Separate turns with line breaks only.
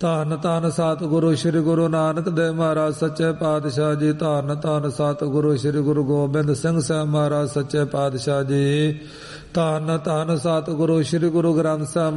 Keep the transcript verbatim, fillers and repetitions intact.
ਧੰਨ ਧੰਨ ਸਤਿਗੁਰੂ ਸ੍ਰੀ ਗੁਰੂ ਨਾਨਕ ਦੇਵ ਮਹਾਰਾਜ ਸੱਚੇ ਪਾਤਸ਼ਾਹ ਜੀ। ਧੰਨ ਧੰਨ ਸਤਿਗੁਰੂ ਸ੍ਰੀ ਗੁਰੂ ਗੋਬਿੰਦ ਸਿੰਘ ਸਾਹਿਬ ਮਹਾਰਾਜ ਸੱਚੇ ਪਾਤਸ਼ਾਹ ਜੀ। ਧੰਨ ਧੰਨ ਸਤਿਗੁਰੂ ਸ੍ਰੀ ਗੁਰੂ ਗ੍ਰੰਥ ਸਾਹਿਬ